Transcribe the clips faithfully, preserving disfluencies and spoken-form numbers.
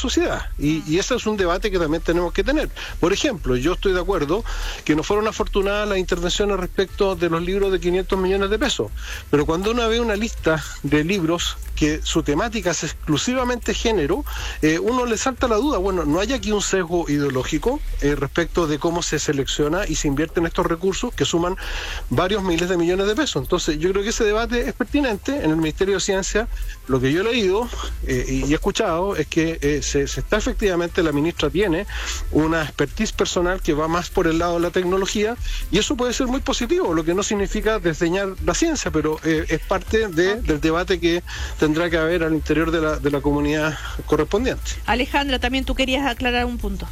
sociedad. Y, y ese es un debate que también tenemos que tener. Por ejemplo, yo estoy de acuerdo que no fueron afortunadas las intervenciones respecto de los libros de quinientos millones de pesos, pero cuando uno ve una lista de libros que su temática es exclusivamente género, eh, uno le salta la duda, bueno, no hay aquí un sesgo ideológico eh, respecto de cómo se selecciona y se invierten estos recursos que suman varios miles de millones de pesos. Entonces yo creo que ese debate es pertinente. En el Ministerio de Ciencia, lo que yo he leído eh, y he escuchado es que eh, se, se está efectivamente, la ministra tiene una expertise personal que va más por el lado de la tecnología, y eso puede ser muy positivo, lo que no significa desdeñar la ciencia, pero eh, es parte de, del debate que tendrá que haber al interior de la, de la comunidad correspondiente. Alejandra, también tú querías aclarar un punto.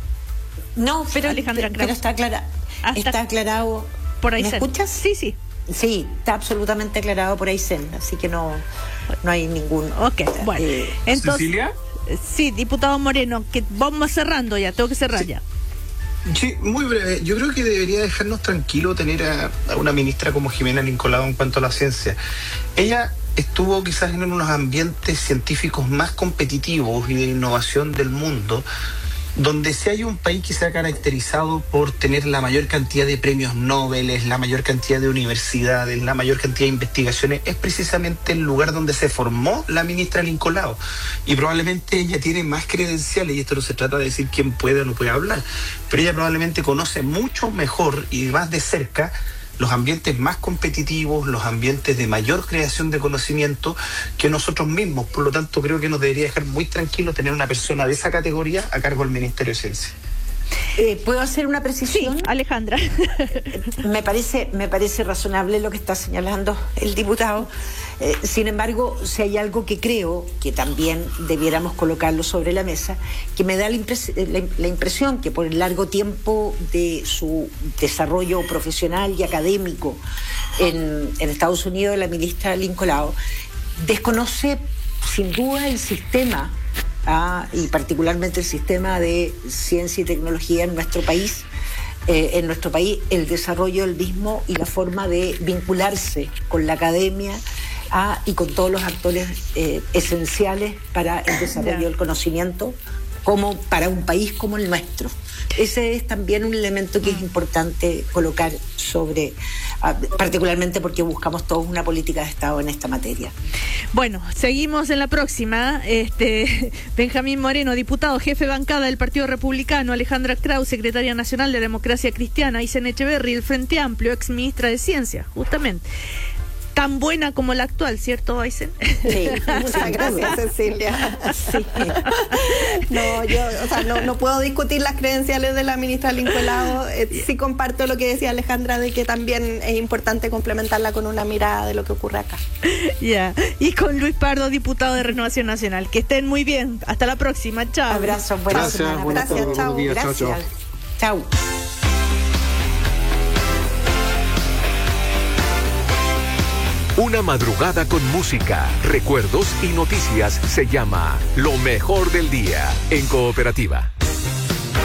No, pero, Alejandra, pero está, aclara, está aclarado. Por ahí. ¿Me escuchas? Sí, sí. Sí, está absolutamente aclarado por Aysén, así que no, no hay ningún... Ok, bueno. Eh, Entonces, ¿Cecilia? Sí, diputado Moreno, que vamos cerrando ya, tengo que cerrar sí. ya. Sí, muy breve. Yo creo que debería dejarnos tranquilo tener a, a una ministra como Jimena Lincolado en cuanto a la ciencia. Ella estuvo quizás en unos ambientes científicos más competitivos y de innovación del mundo, donde si hay un país que se ha caracterizado por tener la mayor cantidad de premios Nobel, la mayor cantidad de universidades, la mayor cantidad de investigaciones, es precisamente el lugar donde se formó la ministra Lincolado. Y probablemente ella tiene más credenciales, y esto no se trata de decir quién puede o no puede hablar, pero ella probablemente conoce mucho mejor y más de cerca los ambientes más competitivos, los ambientes de mayor creación de conocimiento que nosotros mismos. Por lo tanto, creo que nos debería dejar muy tranquilos tener una persona de esa categoría a cargo del Ministerio de Ciencia. Eh, ¿Puedo hacer una precisión? Sí, Alejandra. me parece, me parece razonable lo que está señalando el diputado. Eh, sin embargo, si hay algo que creo que también debiéramos colocarlo sobre la mesa, que me da la, impres la, la impresión que por el largo tiempo de su desarrollo profesional y académico en, en Estados Unidos, la ministra Lincolado desconoce sin duda el sistema, ah, y particularmente el sistema de ciencia y tecnología en nuestro país. Eh, en nuestro país, el desarrollo del mismo y la forma de vincularse con la academia ah, y con todos los actores eh, esenciales para el desarrollo del conocimiento, como para un país como el nuestro. Ese es también un elemento que es importante colocar sobre, uh, particularmente porque buscamos todos una política de Estado en esta materia. Bueno, seguimos en la próxima. Este, Benjamín Moreno, diputado, jefe de bancada del Partido Republicano, Alejandra Kraus, secretaria nacional de Democracia Cristiana, Aysén Echeverry, el Frente Amplio, ex ministra de Ciencia, justamente. Tan buena como la actual, ¿cierto, Aysén? Sí, muchas gracias, Cecilia. Sí. No, yo, o sea, no, no puedo discutir las credenciales de la ministra Lincolado. Eh, sí comparto lo que decía Alejandra, de que también es importante complementarla con una mirada de lo que ocurre acá. Ya, yeah. Y con Luis Pardo, diputado de Renovación Nacional. Que estén muy bien. Hasta la próxima. Chao. Abrazos, buenas Gracias, semanas. Gracias, chao. Gracias. Chao. Chao. Una madrugada con música, recuerdos y noticias se llama Lo Mejor del Día en Cooperativa.